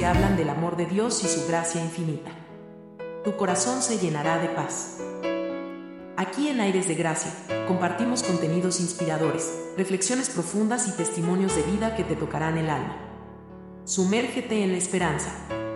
que hablan del amor de Dios y su gracia infinita. Tu corazón se llenará de paz. Aquí en Aires de Gracia, compartimos contenidos inspiradores, reflexiones profundas y testimonios de vida que te tocarán el alma. Sumérgete en la esperanza.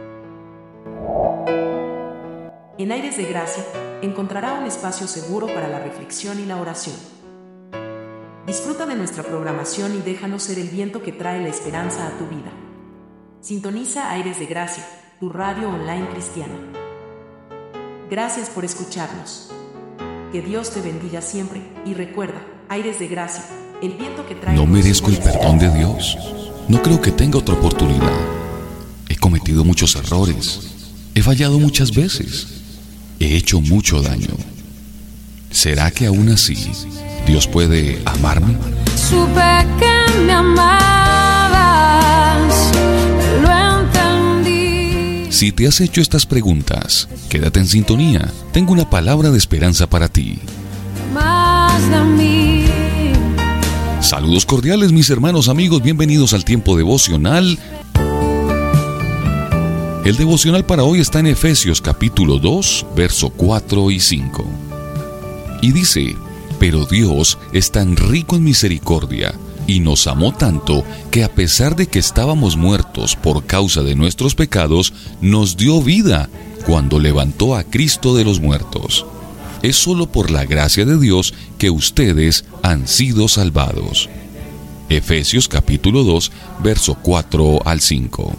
En Aires de Gracia, encontrará un espacio seguro para la reflexión y la oración. Disfruta de nuestra programación y déjanos ser el viento que trae la esperanza a tu vida. Sintoniza Aires de Gracia, tu radio online cristiana. Gracias por escucharnos. Que Dios te bendiga siempre y recuerda, Aires de Gracia, el viento que trae... No merezco el perdón de Dios. No creo que tenga otra oportunidad. He cometido muchos errores. He fallado muchas veces. He hecho mucho daño. ¿Será que aún así Dios puede amarme? Supe que me amabas, lo entendí. Si te has hecho estas preguntas, quédate en sintonía. Tengo una palabra de esperanza para ti. Más de mí. Saludos cordiales, mis hermanos, amigos. Bienvenidos al tiempo devocional. El devocional para hoy está en Efesios capítulo 2, verso 4 y 5. Y dice: pero Dios es tan rico en misericordia y nos amó tanto que a pesar de que estábamos muertos por causa de nuestros pecados, nos dio vida cuando levantó a Cristo de los muertos. Es solo por la gracia de Dios que ustedes han sido salvados. Efesios capítulo 2, verso 4 al 5.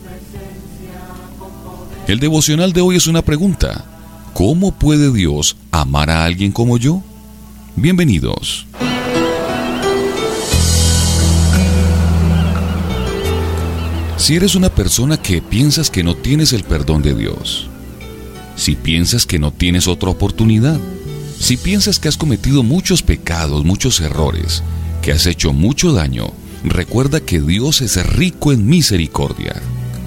El devocional de hoy es una pregunta: ¿cómo puede Dios amar a alguien como yo? Bienvenidos. Si eres una persona que piensas que no tienes el perdón de Dios, si piensas que no tienes otra oportunidad, si piensas que has cometido muchos pecados, muchos errores, que has hecho mucho daño, recuerda que Dios es rico en misericordia.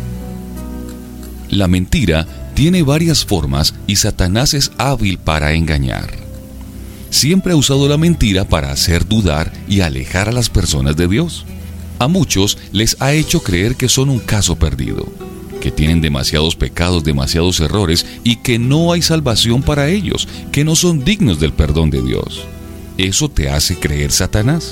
La mentira tiene varias formas y Satanás es hábil para engañar. Siempre ha usado la mentira para hacer dudar y alejar a las personas de Dios. A muchos les ha hecho creer que son un caso perdido, que tienen demasiados pecados, demasiados errores y que no hay salvación para ellos, que no son dignos del perdón de Dios. ¿Eso te hace creer Satanás?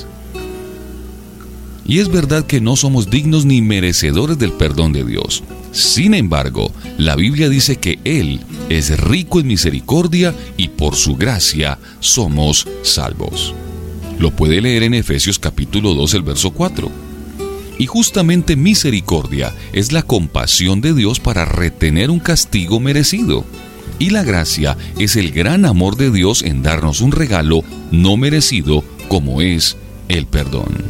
Y es verdad que no somos dignos ni merecedores del perdón de Dios. Sin embargo, la Biblia dice que Él es rico en misericordia y por su gracia somos salvos. Lo puede leer en Efesios capítulo 2, el verso 4. Y justamente misericordia es la compasión de Dios para retener un castigo merecido. Y la gracia es el gran amor de Dios en darnos un regalo no merecido como es el perdón.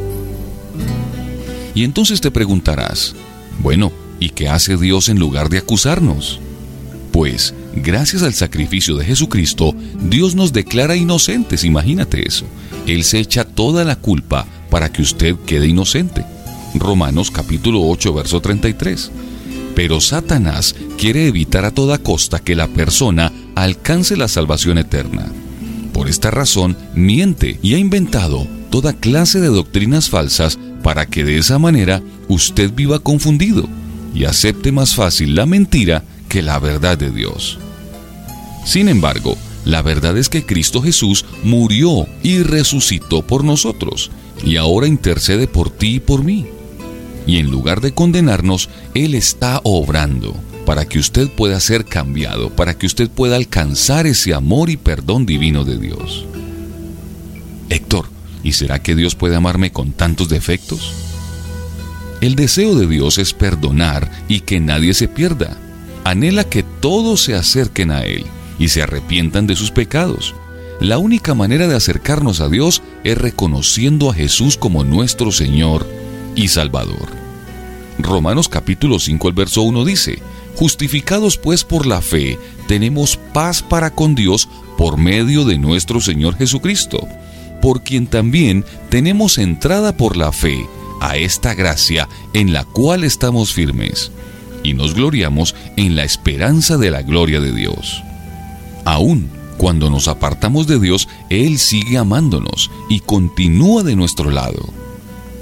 Y entonces te preguntarás: bueno, ¿y qué hace Dios en lugar de acusarnos? Pues, gracias al sacrificio de Jesucristo, Dios nos declara inocentes, imagínate eso. Él se echa toda la culpa para que usted quede inocente. Romanos capítulo 8, verso 33. Pero Satanás quiere evitar a toda costa que la persona alcance la salvación eterna. Por esta razón, miente y ha inventado toda clase de doctrinas falsas para que de esa manera usted viva confundido y acepte más fácil la mentira que la verdad de Dios. Sin embargo, la verdad es que Cristo Jesús murió y resucitó por nosotros, y ahora intercede por ti y por mí. Y en lugar de condenarnos, Él está obrando para que usted pueda ser cambiado, para que usted pueda alcanzar ese amor y perdón divino de Dios. Héctor, ¿y será que Dios puede amarme con tantos defectos? El deseo de Dios es perdonar y que nadie se pierda. Anhela que todos se acerquen a Él y se arrepientan de sus pecados. La única manera de acercarnos a Dios es reconociendo a Jesús como nuestro Señor y Salvador. Romanos capítulo 5, el verso 1 dice: justificados pues por la fe, tenemos paz para con Dios por medio de nuestro Señor Jesucristo, por quien también tenemos entrada por la fe a esta gracia en la cual estamos firmes, y nos gloriamos en la esperanza de la gloria de Dios. Aún cuando nos apartamos de Dios, Él sigue amándonos y continúa de nuestro lado.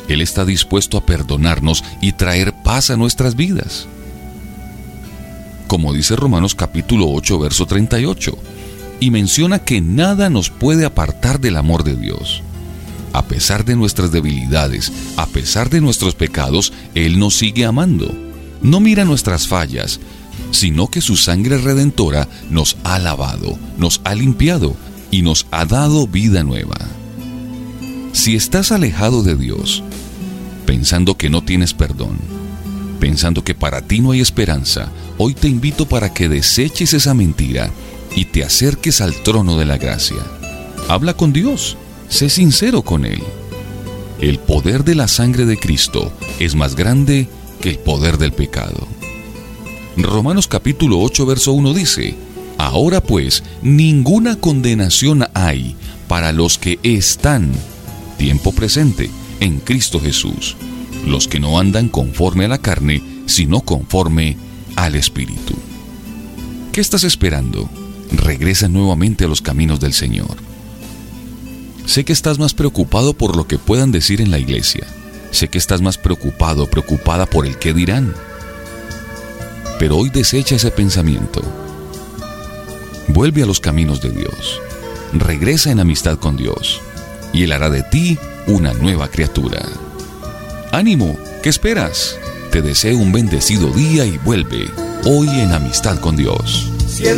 Él está dispuesto a perdonarnos y traer paz a nuestras vidas. Como dice Romanos capítulo 8, verso 38, y menciona que nada nos puede apartar del amor de Dios. A pesar de nuestras debilidades, a pesar de nuestros pecados, Él nos sigue amando. No mira nuestras fallas, sino que su sangre redentora nos ha lavado, nos ha limpiado y nos ha dado vida nueva. Si estás alejado de Dios, pensando que no tienes perdón, pensando que para ti no hay esperanza, hoy te invito para que deseches esa mentira y te acerques al trono de la gracia. Habla con Dios, sé sincero con Él. El poder de la sangre de Cristo es más grande que el poder del pecado. Romanos capítulo 8, verso 1 dice: ahora pues, ninguna condenación hay para los que están, tiempo presente, en Cristo Jesús, los que no andan conforme a la carne, sino conforme al Espíritu. ¿Qué estás esperando? Regresa nuevamente a los caminos del Señor. Sé que estás más preocupado por lo que puedan decir en la iglesia. Sé que estás más preocupado, preocupada por el qué dirán. Pero hoy desecha ese pensamiento. Vuelve a los caminos de Dios. Regresa en amistad con Dios. Y Él hará de ti una nueva criatura. ¡Ánimo! ¿Qué esperas? Te deseo un bendecido día y vuelve hoy en amistad con Dios.